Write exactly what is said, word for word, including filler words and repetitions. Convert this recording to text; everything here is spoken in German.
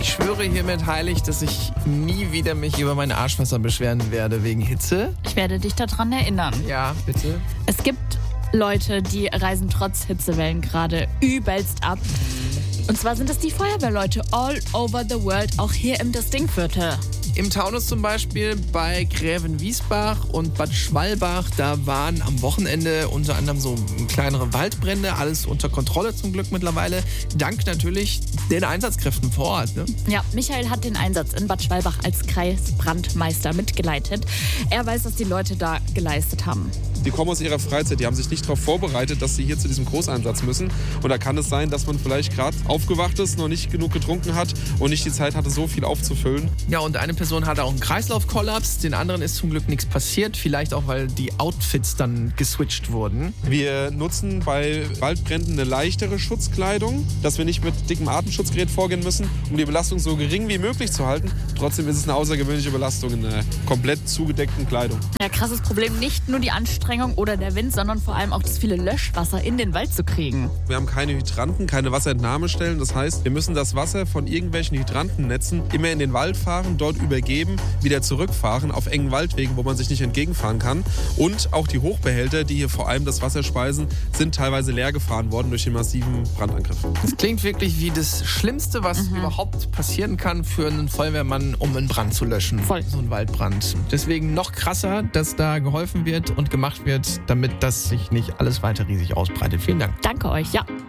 Ich schwöre hiermit heilig, dass ich nie wieder mich über mein Arschwasser beschweren werde wegen Hitze. Ich werde dich daran erinnern. Ja, bitte. Es gibt Leute, die reisen trotz Hitzewellen gerade übelst ab. Und zwar sind es die Feuerwehrleute all over the world, auch hier im Distingviertel. Im Taunus zum Beispiel bei Grävenwiesbach und Bad Schwalbach, da waren am Wochenende unter anderem so kleinere Waldbrände, alles unter Kontrolle zum Glück mittlerweile, dank natürlich den Einsatzkräften vor Ort. Ne? Ja, Michael hat den Einsatz in Bad Schwalbach als Kreisbrandmeister mitgeleitet. Er weiß, was die Leute da geleistet haben. Die kommen aus ihrer Freizeit, die haben sich nicht darauf vorbereitet, dass sie hier zu diesem Großeinsatz müssen. Und da kann es sein, dass man vielleicht gerade aufgewacht ist, noch nicht genug getrunken hat und nicht die Zeit hatte, so viel aufzufüllen. Ja, und eine Person hatte auch einen Kreislaufkollaps, den anderen ist zum Glück nichts passiert, vielleicht auch, weil die Outfits dann geswitcht wurden. Wir nutzen bei Waldbränden eine leichtere Schutzkleidung, dass wir nicht mit dickem Atemschutzgerät vorgehen müssen, um die Belastung so gering wie möglich zu halten. Trotzdem ist es eine außergewöhnliche Belastung in einer komplett zugedeckten Kleidung. Ja, krasses Problem, nicht nur die Anstrengung oder der Wind, sondern vor allem auch das viele Löschwasser in den Wald zu kriegen. Wir haben keine Hydranten, keine Wasserentnahmestellen. Das heißt, wir müssen das Wasser von irgendwelchen Hydrantennetzen immer in den Wald fahren, dort übergeben, wieder zurückfahren auf engen Waldwegen, wo man sich nicht entgegenfahren kann. Und auch die Hochbehälter, die hier vor allem das Wasser speisen, sind teilweise leer gefahren worden durch den massiven Brandangriff. Das klingt wirklich wie das Schlimmste, was mhm. überhaupt passieren kann für einen Feuerwehrmann, um einen Brand zu löschen. Voll. So ein Waldbrand. Deswegen noch krasser, dass da geholfen wird und gemacht wird, damit das sich nicht alles weiter riesig ausbreitet. Vielen Dank. Danke euch, ja.